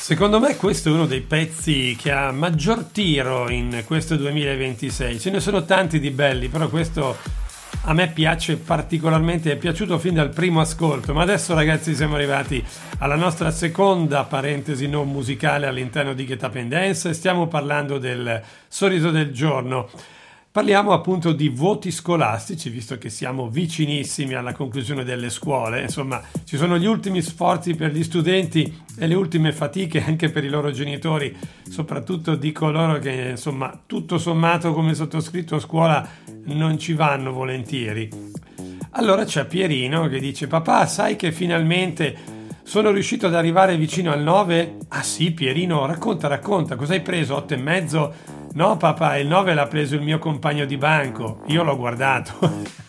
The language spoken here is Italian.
Secondo me questo è uno dei pezzi che ha maggior tiro in questo 2026. Ce ne sono tanti di belli, però questo a me piace particolarmente, è piaciuto fin dal primo ascolto. Ma adesso, ragazzi, siamo arrivati alla nostra seconda parentesi non musicale all'interno di Get Up and Dance e stiamo parlando del sorriso del giorno. Parliamo appunto di voti scolastici, visto che siamo vicinissimi alla conclusione delle scuole. Insomma, ci sono gli ultimi sforzi per gli studenti e le ultime fatiche anche per i loro genitori, soprattutto di coloro che, insomma, tutto sommato come sottoscritto a scuola non ci vanno volentieri. Allora c'è Pierino che dice: papà, sai che finalmente sono riuscito ad arrivare vicino al 9? Ah sì, Pierino, racconta, cosa hai preso? 8,5? No papà, il 9 l'ha preso il mio compagno di banco, io l'ho guardato.